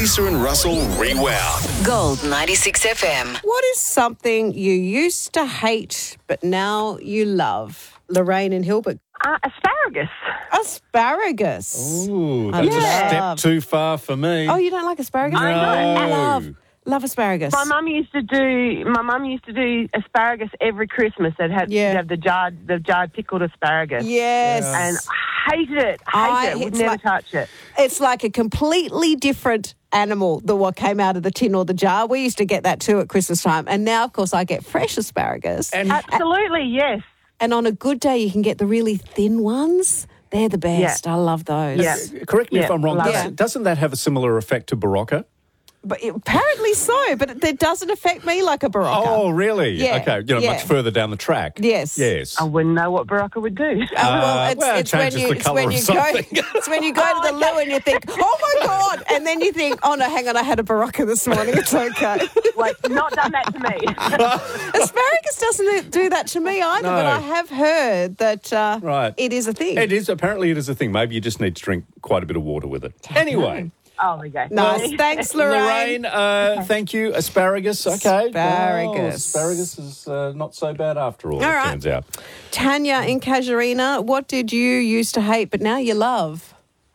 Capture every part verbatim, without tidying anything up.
Lisa and Russell Rewound. Gold ninety-six F M. What is something you used to hate but now you love? Lorraine and Hilbert. Uh, asparagus. Asparagus. Ooh, I that's a step love- too far for me. Oh, you don't like asparagus? I I No. love, love asparagus. My mum used to do. My mum used to do asparagus every Christmas. They'd have, Yeah. have the jarred, the jarred pickled asparagus. Yes. And I hated it. Hated I- it. Would it's never like- touch it. It's like a completely different animal than what came out of the tin or the jar. We used to get that too at Christmas time. And now, of course, I get fresh asparagus. And Absolutely, yes. And on a good day, you can get the really thin ones. They're the best. I love those. Yeah. correct me if Yeah, I'm wrong. love Doesn't, it. doesn't that have a similar effect to Barocca? But it- apparently so, but it, it doesn't affect me like a Barocca. Oh, really? Yeah, Okay, you know, yeah. much further down the track. Yes. Yes. I wouldn't know what Barocca would do. Uh, well, Uh, it's, well, it it's when changes you, the it's colour when of you go, something. it's when you go to the loo and you think, oh my God, and then you think, oh no, hang on, I had a Barocca this morning. It's okay. Like, not done that to me. Asparagus doesn't do that to me either, No. but I have heard that uh, Right. it is a thing. It is. Apparently it is a thing. Maybe you just need to drink quite a bit of water with it. Anyway. Oh, there you go. Nice. Thanks, Lorraine. Lorraine, uh, thank you. Asparagus, okay. Asparagus. Oh, asparagus is uh, not so bad after all, All it right. turns out. Tanya in Casuarina, what did you used to hate but now you love?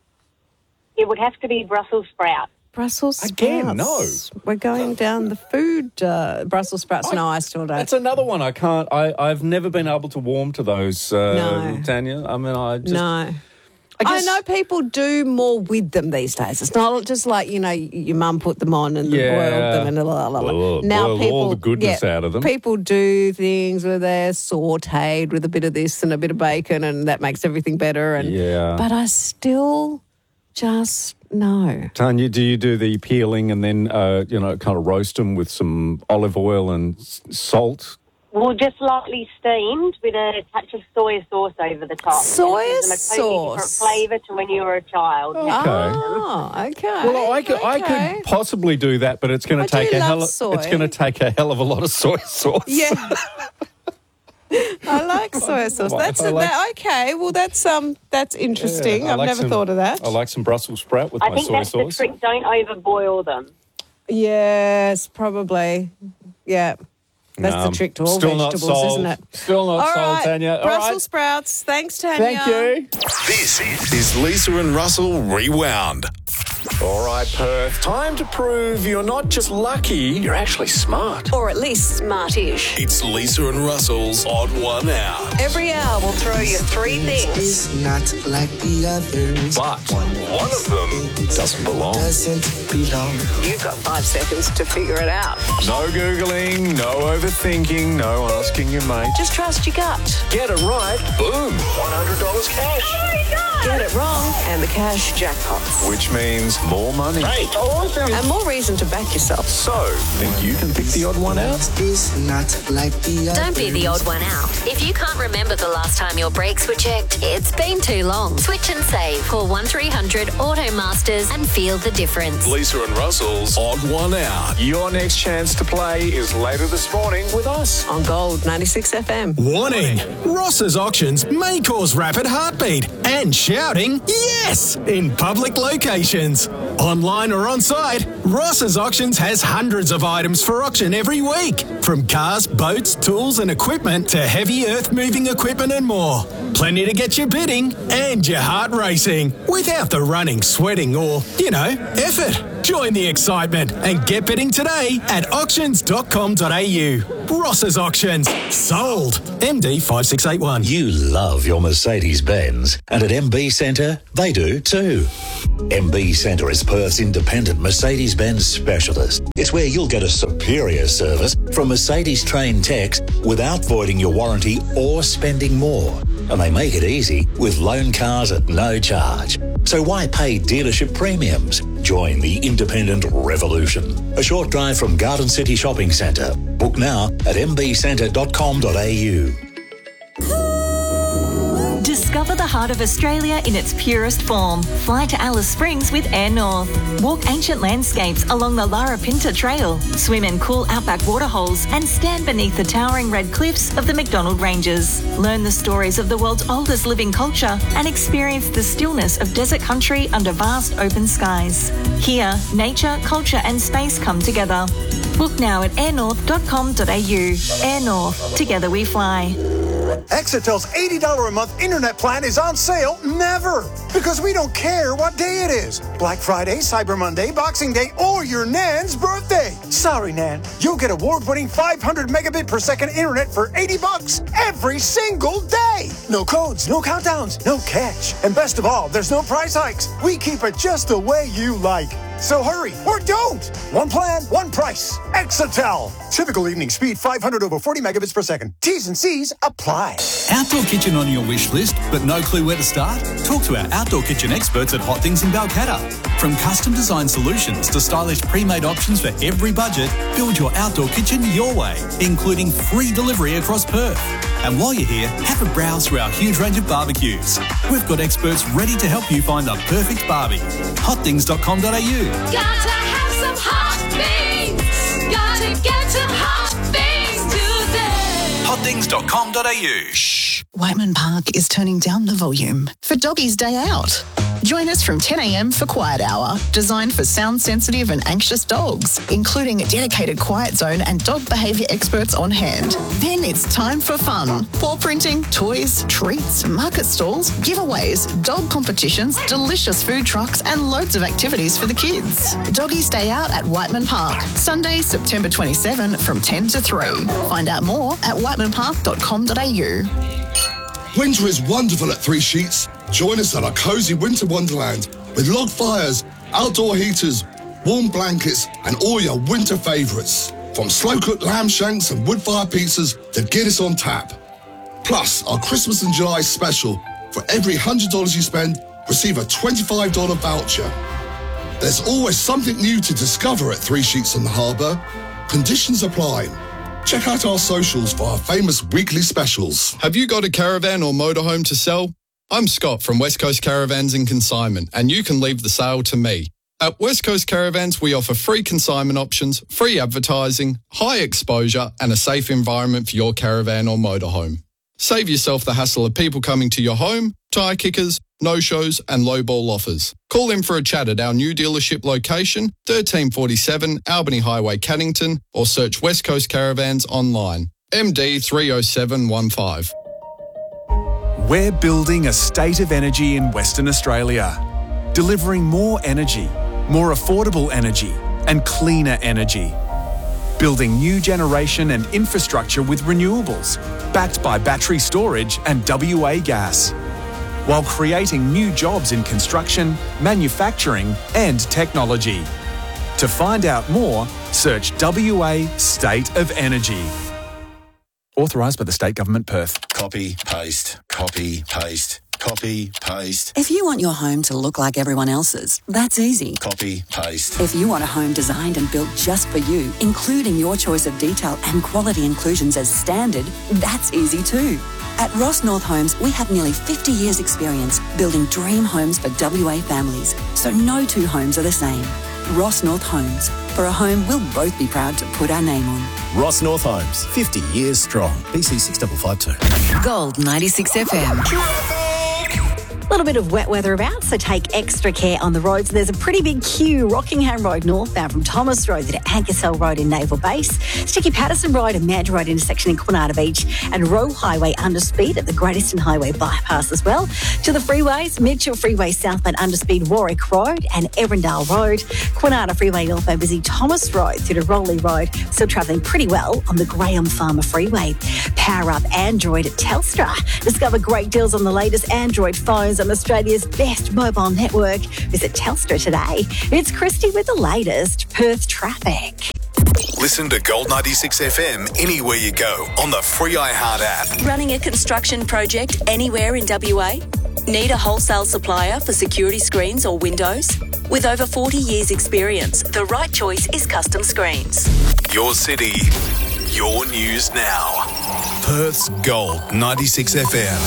It would have to be Brussels sprout. Brussels sprouts. Again, no. We're going down the food. Uh, Brussels sprouts. no, I still don't. That's another one I can't, I, I've never been able to warm to those, uh, No. Tanya. I mean, I just... no. I, I guess, know people do more with them these days. It's not just like, you know, your mum put them on and Yeah. boiled them and la la la. la. Boil- Now boil people all the goodness yeah, out of them. People do things where they're sautéed with a bit of this and a bit of bacon, and that makes everything better. And Yeah. but I still just no. Tanya, do you do the peeling and then, uh, you know, kind of roast them with some olive oil and s- salt? Well, just lightly steamed with a touch of soy sauce over the top. Soy It gives them a totally sauce? different flavour to when you were a child. Okay. Oh, okay. Well, I could, I okay. could possibly do that, but it's going I to take do a love hell. Of, soy. It's going to take a hell of a lot of soy sauce. Yeah. I like soy sauce. I That's like- a, that, okay. Well, that's um, that's interesting. Yeah, I I've like never some- thought of that. I like some Brussels sprout with I my think soy that's sauce. the trick. Don't overboil them. Yes, probably. Yeah. That's No, the trick to all still not vegetables, sold. isn't it? Still not All sold, right, Tanya. All Brussels right. sprouts. Thanks, Tanya. Thank you. This is Lisa and Russell Rewound. All right, Perth. Time to prove you're not just lucky, you're actually smart. Or at least smartish. It's Lisa and Russell's Odd One Out. Every hour we'll throw you three things. Is not like the others. But one of them doesn't belong. Doesn't belong. You've got five seconds to figure it out. No Googling, no overthinking, no asking your mate. Just trust your gut. Get it right, boom, one hundred dollars cash. Get it wrong, and the cash jackpots. Which means more money. And more reason to back yourself. So, think you can pick the odd one out? Is not like the others. Don't be the odd one out. If you can't remember the last time your brakes were checked, it's been too long. Switch and save. Call one three hundred Auto Masters and feel the difference. Lisa and Russell's Odd One Out. Your next chance to play is later this morning with us. On Gold ninety-six F M. Warning! Ross's auctions may cause rapid heartbeat and shouting yes in public locations. Online or on site, Ross's Auctions has hundreds of items for auction every week. From cars, boats, tools and equipment to heavy earth-moving equipment and more. Plenty to get you bidding and your heart racing without the running, sweating or, you know, effort. Join the excitement and get bidding today at auctions dot com dot a u. Ross's Auctions. Sold. M D five six eight one. You love your Mercedes-Benz, and at M B Centre, they do too. M B Centre is Perth's independent Mercedes-Benz specialist. It's where you'll get a superior service from Mercedes-trained techs without voiding your warranty or spending more. And they make it easy with loan cars at no charge. So why pay dealership premiums? Join the independent revolution. A short drive from Garden City Shopping Centre. Book now at m b centre dot com dot a u. Discover the heart of Australia in its purest form. Fly to Alice Springs with Air North. Walk ancient landscapes along the Lara Pinta Trail. Swim in cool outback waterholes and stand beneath the towering red cliffs of the McDonald Ranges. Learn the stories of the world's oldest living culture and experience the stillness of desert country under vast open skies. Here, nature, culture and space come together. Book now at air north dot com dot a u. Air North. Together we fly. Exetel's eighty dollars a month internet plan is on sale never, because we don't care what day it is. Black Friday, Cyber Monday, Boxing Day, or your Nan's birthday. Sorry, Nan. You'll get award-winning five hundred megabit per second internet for eighty bucks every single day. No codes, no countdowns, no catch. And best of all, there's no price hikes. We keep it just the way you like. So hurry, or don't. One plan, one price. Exetel. Typical evening speed, five hundred over forty megabits per second. T's and C's apply. Outdoor kitchen on your wish list, but no clue where to start? Talk to our outdoor kitchen experts at Hot Things in Balcatta. From custom design solutions to stylish pre-made options for every budget, build your outdoor kitchen your way, including free delivery across Perth. And while you're here, have a browse through our huge range of barbecues. We've got experts ready to help you find the perfect barbie. hot things dot com dot a u. Gotta have some hot things. Gotta get some hot things today. hot things dot com dot a u. Shh. Whiteman Park is turning down the volume for Doggies Day Out. Join us from ten a m for Quiet Hour, designed for sound-sensitive and anxious dogs, including a dedicated quiet zone and dog behaviour experts on hand. Then it's time for fun. Paw printing, toys, treats, market stalls, giveaways, dog competitions, delicious food trucks and loads of activities for the kids. Doggies Day Out at Whiteman Park, Sunday, September twenty-seventh from ten to three. Find out more at whiteman park dot com dot a u. Winter is wonderful at Three Sheets. Join us at our cosy winter wonderland with log fires, outdoor heaters, warm blankets and all your winter favourites. From slow-cooked lamb shanks and wood-fire pizzas to Guinness on tap. Plus, our Christmas in July special. For every one hundred dollars you spend, receive a twenty-five dollars voucher. There's always something new to discover at Three Sheets on the Harbour. Conditions apply. Check out our socials for our famous weekly specials. Have you got a caravan or motorhome to sell? I'm Scott from West Coast Caravans and Consignment, and you can leave the sale to me. At West Coast Caravans, we offer free consignment options, free advertising, high exposure, and a safe environment for your caravan or motorhome. Save yourself the hassle of people coming to your home, tyre kickers, no-shows, and low-ball offers. Call in for a chat at our new dealership location, thirteen forty-seven Albany Highway, Cannington, or search West Coast Caravans online. M D three oh seven one five. We're building a state of energy in Western Australia, delivering more energy, more affordable energy, and cleaner energy. Building new generation and infrastructure with renewables, backed by battery storage and W A gas, while creating new jobs in construction, manufacturing, and technology. To find out more, search W A State of Energy. Authorised by the State Government, Perth. Copy, paste, copy, paste, copy, paste. If you want your home to look like everyone else's, that's easy. Copy, paste. If you want a home designed and built just for you, including your choice of detail and quality inclusions as standard, that's easy too. At Ross North Homes, we have nearly fifty years experience building dream homes for W A families, so no two homes are the same. Ross North Homes, for a home we'll both be proud to put our name on. Ross North Homes, fifty years strong. B C six five five two. Gold ninety-six F M. A little bit of wet weather about, so take extra care on the roads. There's a pretty big queue. Rockingham Road northbound from Thomas Road to Ankersell Road in Naval Base, Sticky Patterson Road and Madge Road intersection in Quinata Beach, and Roe Highway underspeed at the Great Eastern Highway bypass as well. To the freeways, Mitchell Freeway southbound underspeed Warwick Road and Erindale Road, Quinata Freeway northbound busy Thomas Road through to Rowley Road, still travelling pretty well on the Graham Farmer Freeway. Power up Android at Telstra. Discover great deals on the latest Android phones on Australia's best mobile network. Visit Telstra today. It's Christy with the latest Perth traffic. Listen to Gold ninety-six F M anywhere you go on the free iHeart app. Running a construction project anywhere in W A? Need a wholesale supplier for security screens or windows? With over forty years experience, the right choice is Custom Screens. Your city, your news now. Perth's Gold ninety-six F M.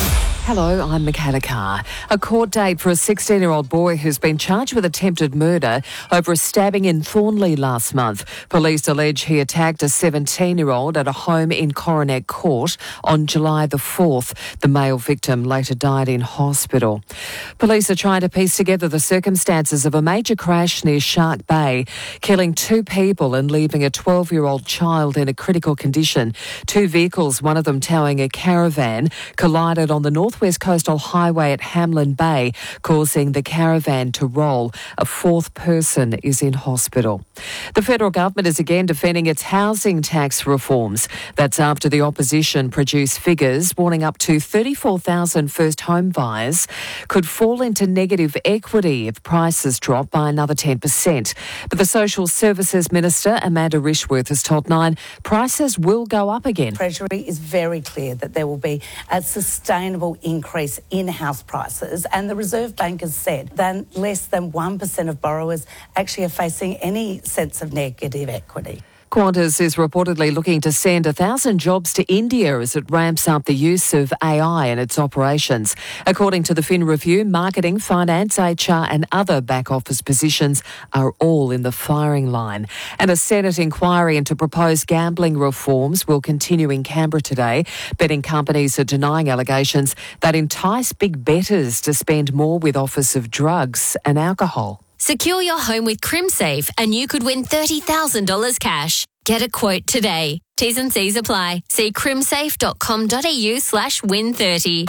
Hello, I'm Michaela Carr. A court date for a sixteen-year-old boy who's been charged with attempted murder over a stabbing in Thornley last month. Police allege he attacked a seventeen-year-old at a home in Coronet Court on July the fourth. The male victim later died in hospital. Police are trying to piece together the circumstances of a major crash near Shark Bay, killing two people and leaving a twelve-year-old child in a critical condition. Two vehicles, one of them towing a caravan, collided on the North West Coastal Highway at Hamlin Bay, causing the caravan to roll. A fourth person is in hospital. The federal government is again defending its housing tax reforms. That's after the opposition produced figures warning up to thirty-four thousand first home buyers could fall into negative equity if prices drop by another ten percent. But the Social Services Minister, Amanda Rishworth, has told Nine prices will go up again. Treasury is very clear that there will be a sustainable increase in house prices, and the Reserve Bank has said that less than one percent of borrowers actually are facing any sense of negative equity. Qantas is reportedly looking to send one thousand jobs to India as it ramps up the use of A I in its operations. According to the Fin Review, marketing, finance, H R and other back-office positions are all in the firing line. And a Senate inquiry into proposed gambling reforms will continue in Canberra today. Betting companies are denying allegations that entice big bettors to spend more with offers of drugs and alcohol. Secure your home with CrimSafe and you could win thirty thousand dollars cash. Get a quote today. T's and C's apply. See crimsafe.com.au slash win 30.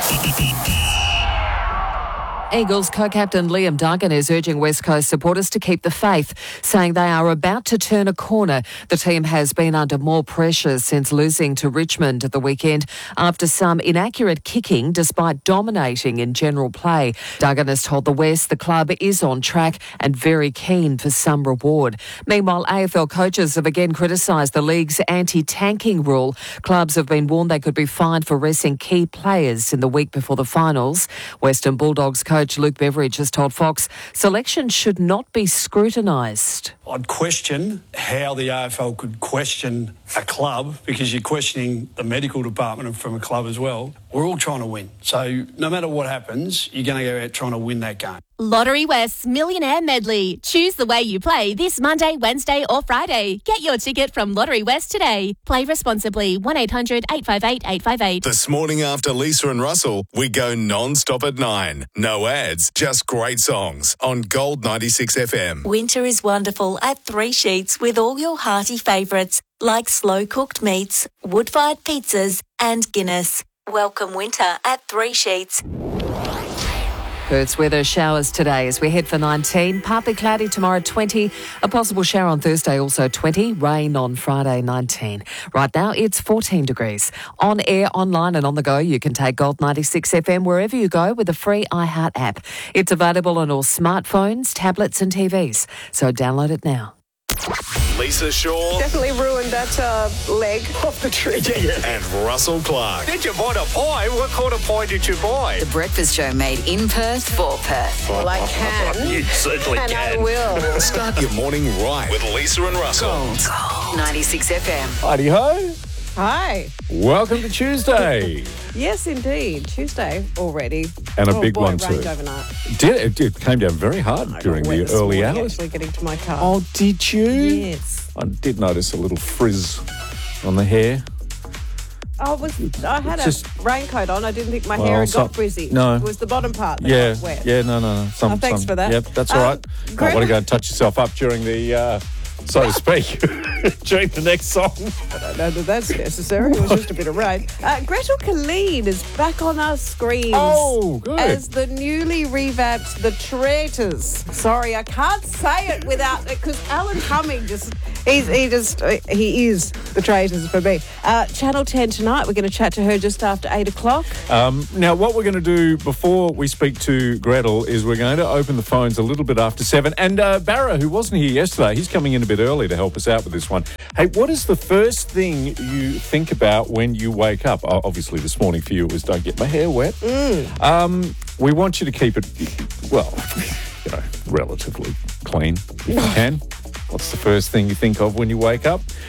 Eagles co-captain Liam Duggan is urging West Coast supporters to keep the faith, saying they are about to turn a corner. The team has been under more pressure since losing to Richmond at the weekend after some inaccurate kicking despite dominating in general play. Duggan has told the West the club is on track and very keen for some reward. Meanwhile, A F L coaches have again criticised the league's anti-tanking rule. Clubs have been warned they could be fined for resting key players in the week before the finals. Western Bulldogs coach Coach Luke Beveridge has told Fox selection should not be scrutinised. I'd question how the A F L could question a club because you're questioning the medical department from a club as well. We're all trying to win. So no matter what happens, you're going to go out trying to win that game. Lottery West's Millionaire Medley. Choose the way you play this Monday, Wednesday or Friday. Get your ticket from Lottery West today. Play responsibly. one eight hundred eight five eight eight five eight. This morning after Lisa and Russell, we go non-stop at nine. No ads, just great songs on Gold ninety-six F M. Winter is wonderful at Three Sheets with all your hearty favourites like slow-cooked meats, wood-fired pizzas and Guinness. Welcome winter at Three Sheets. Perth's weather showers today as we head for nineteen. Partly cloudy tomorrow, twenty. A possible shower on Thursday, also twenty. Rain on Friday, nineteen. Right now, it's fourteen degrees. On air, online and on the go, you can take Gold ninety-six F M wherever you go with the free iHeart app. It's available on all smartphones, tablets and T Vs. So download it now. Lisa Shaw. Definitely ruined that uh, leg off the tree. And Russell Clark. Did you buy a pie? What kind of pie did you buy? The Breakfast Show made in Perth for Perth. Well, I can. You certainly and can. I will. Start your morning right with Lisa and Russell. Gold ninety-six F M. Righty ho. Hi. Welcome to Tuesday. Yes, indeed. Tuesday already. And a oh, big boy, one it too. rained overnight. Did it, it came down very hard I during got wet the this early morning, hours. Actually getting to my car. Oh, did you? Yes. I did notice a little frizz on the hair. Oh, it was, I had It's a just- raincoat on. I didn't think my Well, hair had some- got frizzy. no. It was the bottom part that Yeah, got wet. yeah, no, no, no. Some, Oh, thanks some- for that. Yep, that's Um, all right. Might Greta- want to go and touch yourself up during the, uh, so to speak, during the next song. I don't know that that's necessary. It was just a bit of rain. Uh, Gretel Colleen is back on our screens. Oh, good. As the newly revamped The Traitors. Sorry, I can't say it without it because Alan Cumming just, he's, he just, he is The Traitors for me. Uh, Channel ten tonight, we're going to chat to her just after eight o'clock. Um, now, what we're going to do before we speak to Gretel is we're going to open the phones a little bit after seven. And uh, Barra, who wasn't here yesterday, he's coming in a bit early to help us out with this one. Hey, what is the first thing you think about when you wake up? Oh, obviously, this morning for you it was don't get my hair wet. Mm. Um, we want you to keep it, well, you know, relatively clean if you can. What's the first thing you think of when you wake up?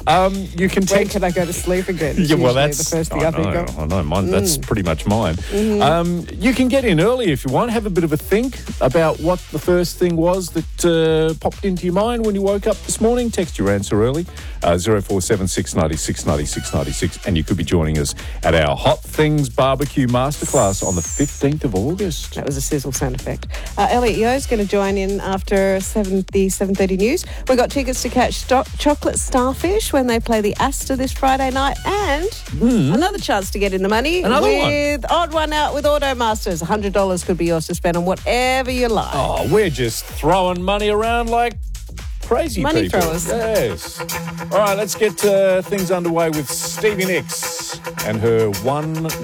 Um, you can When take. can I go to sleep again? Yeah, well, Usually that's the first thing I I think know, of. I know, mine. That's Mm. pretty much mine. Mhm. Um, you can get in early if you want. Have a bit of a think about what the first thing was that uh, popped into your mind when you woke up this morning. Text your answer early, uh, zero four seven six ninety six ninety six ninety six, and you could be joining us at our Hot Things Barbecue Masterclass on the fifteenth of August. That was a sizzle sound effect. Uh, Elliot Yo's going to join in after seven, the seven thirty news. We've got tickets to catch Sto- Chocolate Starfish when they play the Astor this Friday night, and another chance to get in the money Another with Odd One Out with Automasters. one hundred dollars could be yours to spend on whatever you like. Oh, we're just throwing money around like crazy Money people. throwers. Yes. All right, let's get uh, things underway with Stevie Nicks and her One